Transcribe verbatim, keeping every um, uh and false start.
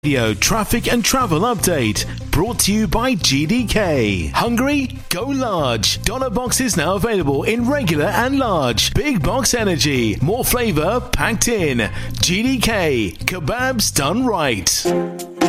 Radio traffic and travel update brought to you by G D K. Hungry? Go large. Dollar boxes now available in regular and large. Big box energy. More flavour packed in. G D K. Kebabs done right.